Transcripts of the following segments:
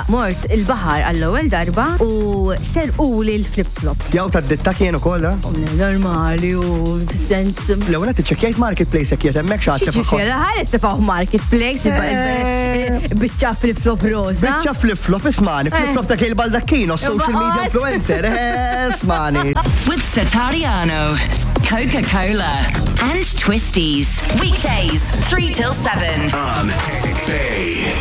mort il-baħar għall-ewwel darba u serquli l-flip-flop. Jaw tad-ditta kienu kolla? Normali u fis-sens. L-ewwel tiċċekkjajt marketplace jekk qiegħed hemmhekk xi ħadd ħares tifgħu marketplace biċċa flip-flop roża. Biċċa flip-flop ismani, flip-flop ta' Kejl Baldacchino, social media influencer. Ismani. With Satariano, Coca-Cola and Twisties. Weekdays 3 till 7 on Bay.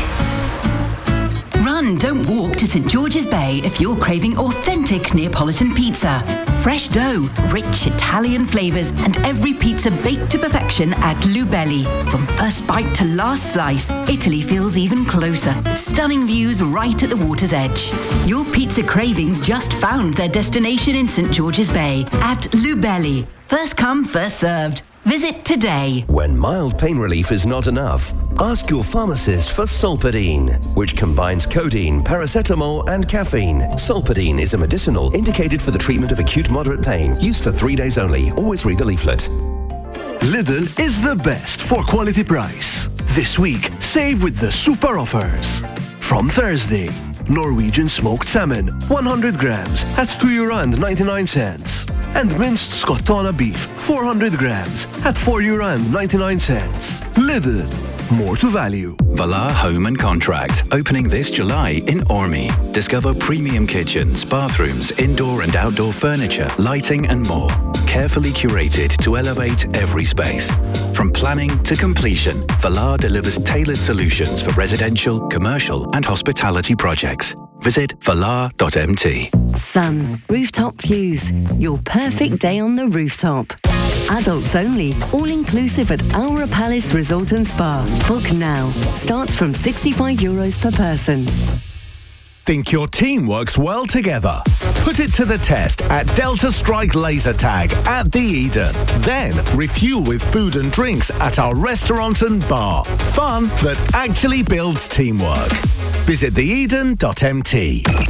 Run, don't walk to St George's Bay if you're craving authentic Neapolitan pizza. Fresh dough, rich Italian flavours, and every pizza baked to perfection at Lubelli. From first bite to last slice, Italy feels even closer. Stunning views right at the water's edge. Your pizza cravings just found their destination in St George's Bay at Lubelli. First come, first served. Visit today. When mild pain relief is not enough, ask your pharmacist for Solpadeine, which combines codeine, paracetamol and caffeine. Solpadeine is a medicinal indicated for the treatment of acute moderate pain. Used for 3 days only. Always read the leaflet. Lidl is the best for quality price. This week, save with the super offers. From Thursday, Norwegian smoked salmon, 100 grams at €2.99. And minced Scottona beef, 400 grams at €4.99. Lidl, more to value. Valar Home and Contract, opening this July in Ormy. Discover premium kitchens, bathrooms, indoor and outdoor furniture, lighting and more. Carefully curated to elevate every space. From planning to completion, Valar delivers tailored solutions for residential, commercial and hospitality projects. Visit valar.mt. Sun, rooftop views. Your perfect day on the rooftop. Adults only, all-inclusive at Aura Palace Resort and Spa. Book now. Starts from €65 per person. Think your team works well together? Put it to the test at Delta Strike Laser Tag at the Eden. Then refuel with food and drinks at our restaurant and bar. Fun that actually builds teamwork. Visit theeden.mt.